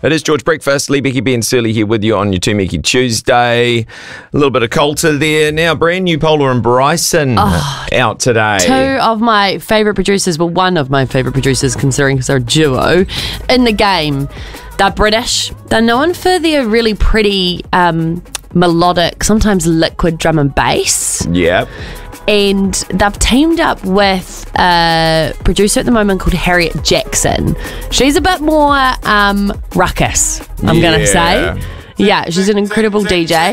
It is George Breakfast. Lee, Becky, Ben, Surly here with you on your Two Mickey Tuesday. A little bit of Coulter there. Now, brand new Polar and Bryson out today. Two of my favourite producers, well, one of my favourite producers, considering because they're a duo in the game. They're British. They're known for their really pretty melodic, sometimes liquid drum and bass. Yep. And they've teamed up with a producer at the moment called Harriet Jackson. She's a bit more ruckus, I'm going to say. Yeah, she's an incredible DJ.